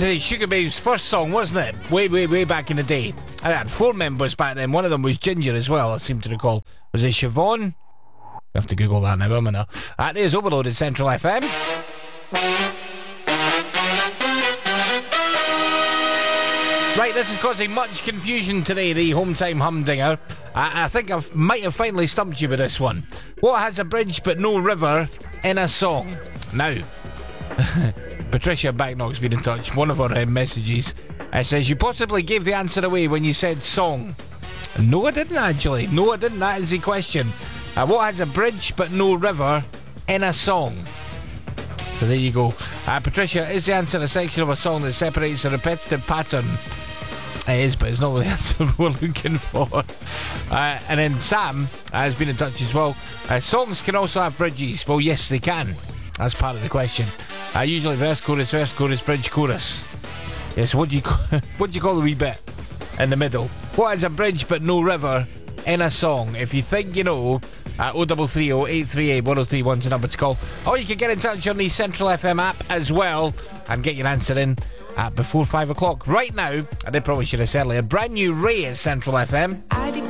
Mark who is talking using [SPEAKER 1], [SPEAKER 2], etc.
[SPEAKER 1] Sugar Babe's first song, wasn't it? Way back in the day. I had 4 members back then. One of them was Ginger as well, I seem to recall. Was it Siobhan? I have to Google that now, I'm gonna. There's Overload at Central FM. Right, this is causing much confusion today, the Home Time Humdinger. I think I might have finally stumped you with this one. What has a bridge but no river in a song? Now, Patricia Backnock's been in touch. One of her messages says, you possibly gave the answer away when you said song. No, I didn't actually. No, I didn't. That is the question. What has a bridge but no river in a song? So there you go. Patricia, is the answer a section of a song that separates a repetitive pattern? It is, but it's not the answer we're looking for. And then Sam has been in touch as well. Songs can also have bridges. Well, yes, they can. That's part of the question. Usually verse, chorus, bridge, chorus. Yes, what do you call the wee bit in the middle? What is a bridge but no river in a song? If you think you know, 0330 838 1031's the number to call. Or you can get in touch on the Central FM app as well and get your answer in before 5 o'clock. Right now, I did promise you this earlier, brand new Ray at Central FM.